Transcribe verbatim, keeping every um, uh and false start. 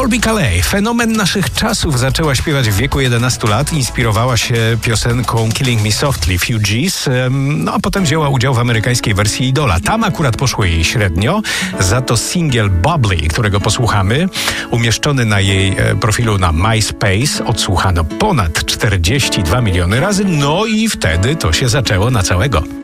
Barbie Calais, fenomen naszych czasów, zaczęła śpiewać w wieku jedenastu lat. Inspirowała się piosenką Killing Me Softly Fugees, no a potem wzięła udział w amerykańskiej wersji Idola. Tam akurat poszło jej średnio, za to singiel Bubbly, którego posłuchamy, umieszczony na jej profilu na MySpace, odsłuchano ponad czterdzieści dwa miliony razy, no i wtedy to się zaczęło na całego.